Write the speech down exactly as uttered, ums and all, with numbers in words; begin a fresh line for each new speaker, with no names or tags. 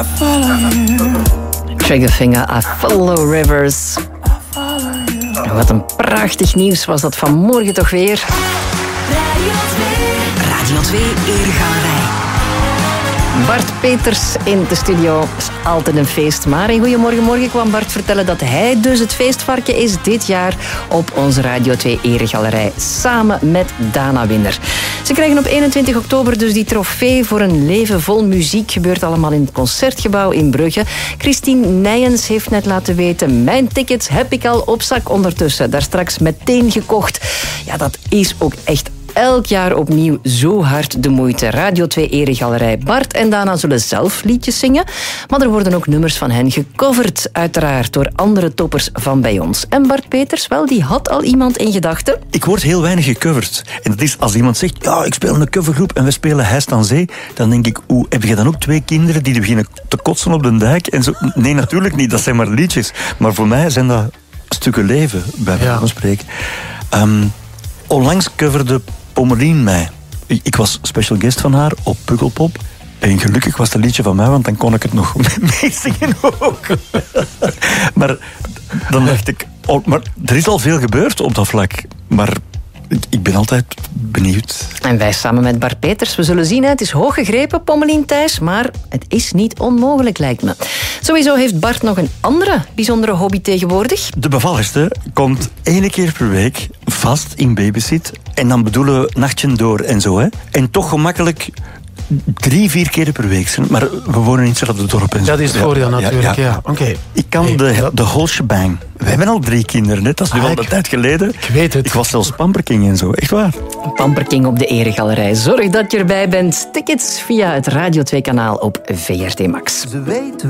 Triggerfinger, I Follow Rivers. Wat een prachtig nieuws was dat vanmorgen toch weer.
Radio twee. Radio twee Eregalerij.
Bart Peters in de studio. Is altijd een feest. Maar in Goedemorgen Morgen kwam Bart vertellen dat hij dus het feestvarken is dit jaar op onze Radio twee Eregalerij. Samen met Dana Winner. Ze krijgen op eenentwintig oktober dus die trofee voor een leven vol muziek. Gebeurt allemaal in het Concertgebouw in Brugge. Christine Nijens heeft net laten weten, mijn tickets heb ik al op zak ondertussen. Daar straks meteen gekocht. Ja, dat is ook echt elk jaar opnieuw zo hard de moeite. Radio twee Eregalerij. Bart en Dana zullen zelf liedjes zingen, maar er worden ook nummers van hen gecoverd, uiteraard, door andere toppers van bij ons. En Bart Peters, wel, die had al iemand in gedachten.
Ik word heel weinig gecoverd. En dat is als iemand zegt, ja, ik speel in een covergroep en we spelen Hijst aan Zee, dan denk ik, oeh, heb je dan ook twee kinderen die beginnen te kotsen op de dijk? En zo? Nee, natuurlijk niet, dat zijn maar liedjes. Maar voor mij zijn dat stukken leven, bij wijze van spreken. Um, onlangs coverde Pommelien mij. Ik was special guest van haar op Pukkelpop. En gelukkig was het een liedje van mij, want dan kon ik het nog meezingen ook. Maar dan dacht ik, oh, maar er is al veel gebeurd op dat vlak. Maar ik ben altijd benieuwd.
En wij samen met Bart Peters, we zullen zien, het is hoog gegrepen, Pommelien Thijs, maar het is niet onmogelijk, lijkt me. Sowieso heeft Bart nog een andere bijzondere hobby tegenwoordig.
De bevalligste komt één keer per week vast in babysit. En dan bedoelen we nachtje door en zo. Hè. En toch gemakkelijk drie, vier keer per week. Maar we wonen in hetzelfde dorp. En zo.
Dat is het voordeel natuurlijk, ja. ja. ja. Okay.
Ik kan hey, de, de whole shebang. We hebben al drie kinderen, net. Dat is nu ah, al een tijd geleden.
Ik weet het.
Ik was zelfs Pamperking en zo, echt waar.
Pamperking op de Eregalerij. Zorg dat je erbij bent. Tickets via het Radio twee kanaal op V R T Max.
Ze weten